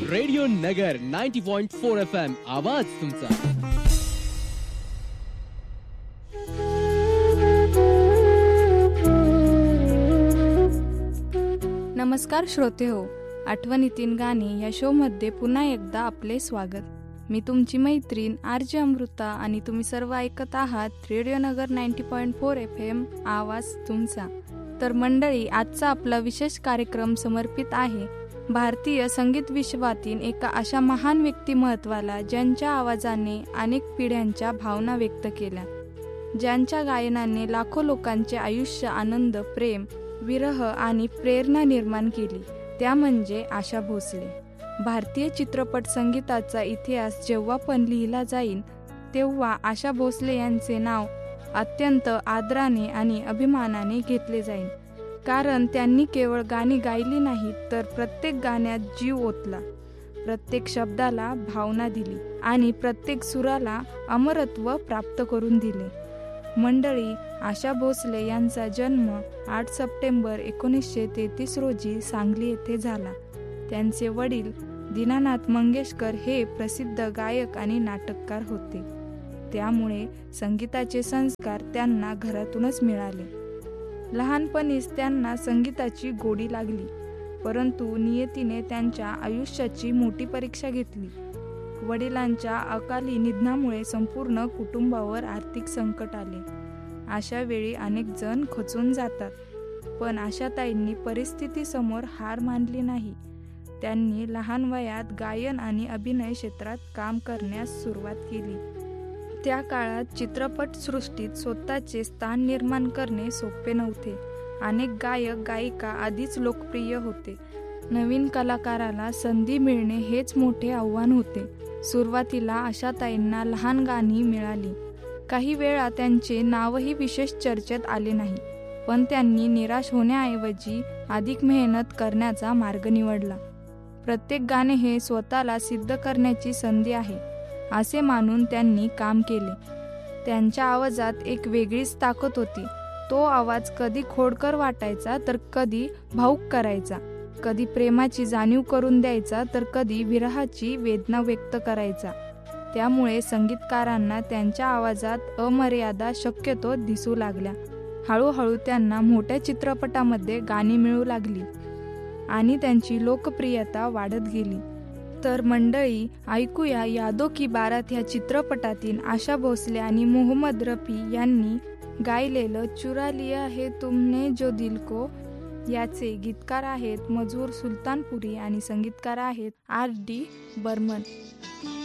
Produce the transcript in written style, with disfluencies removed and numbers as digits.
Radio नगर 90.4 FM आवाज तुमचा. नमस्कार श्रोते हो, आठवणीतील गाणे या शो मध्ये पुन्हा एकदा आपले स्वागत. मी तुमची मैत्रीण आरजे अमृता आणि तुम्ही सर्व ऐकत आहात रेडिओ नगर 90.4 FM आवाज तुमचा. तर मंडळी, आजचा आपला विशेष कार्यक्रम समर्पित आहे भारतीय संगीत विश्वातील एका अशा महान व्यक्तिमत्वाला ज्यांच्या आवाजाने अनेक पिढ्यांच्या भावना व्यक्त केल्या, ज्यांच्या गायनाने लाखो लोकांचे आयुष्य, आनंद, प्रेम, विरह आणि प्रेरणा निर्माण केली. त्या म्हणजे आशा भोसले. भारतीय चित्रपट संगीताचा इतिहास जेव्हा पण लिहिला जाईल तेव्हा आशा भोसले यांचे नाव अत्यंत आदराने आणि अभिमानाने घेतले जाईल. कारण त्यांनी केवळ गाणी गायली नाहीत, तर प्रत्येक गाण्यात जीव ओतला, प्रत्येक शब्दाला भावना दिली आणि प्रत्येक सुराला अमरत्व प्राप्त करून दिले. मंडळी, आशा भोसले यांचा जन्म 8 सप्टेंबर 1933 रोजी सांगली येथे झाला. त्यांचे वडील दीनानाथ मंगेशकर हे प्रसिद्ध गायक आणि नाटककार होते. त्यामुळे संगीताचे संस्कार त्यांना घरातूनच मिळाले. लहानपणीच त्यांना संगीताची गोडी लागली, परंतु नियतीने त्यांच्या आयुष्याची मोठी परीक्षा घेतली. वडिलांच्या अकाली निधनामुळे संपूर्ण कुटुंबावर आर्थिक संकट आले. अशा वेळी अनेक जण खचून जातात, पण आशाताईंनी परिस्थितीसमोर हार मानली नाही. त्यांनी लहान वयात गायन आणि अभिनय क्षेत्रात काम करण्यास सुरुवात केली. त्या काळात चित्रपट सृष्टीत स्वतःचे स्थान निर्माण करणे सोपे नव्हते. अनेक गायक गायिका आधीच लोकप्रिय होते. नवीन कलाकाराला संधी मिळणे हेच मोठे आव्हान होते. सुरुवातीला आशाताईंना लहान गाणी मिळाली. काही वेळा त्यांचे नावही विशेष चर्चेत आले नाही, पण त्यांनी निराश होण्याऐवजी अधिक मेहनत करण्याचा मार्ग निवडला. प्रत्येक गाणे हे स्वतःला सिद्ध करण्याची संधी आहे असे मानून त्यांनी काम केले. त्यांच्या आवाजात एक वेगळीच ताकद होती. तो आवाज कधी खोडकर वाटायचा तर कधी भावुक करायचा, कधी प्रेमाची जाणीव करून द्यायचा तर कधी विरहाची वेदना व्यक्त करायचा. त्यामुळे संगीतकारांना त्यांच्या आवाजात अमर्यादा शक्यतो दिसू लागल्या. हळूहळू त्यांना मोठ्या चित्रपटामध्ये गाणी मिळू लागली आणि त्यांची लोकप्रियता वाढत गेली. तर मंडळी, ऐकूया यादो की बारात ह्या चित्रपटातील आशा भोसले आणि मोहम्मद रफी यांनी गायलेलं चुरा लिया है तुमने जो दिल को. याचे गीतकार आहेत मजहूर सुलतानपुरी आणि संगीतकार आहेत R.D. बर्मन.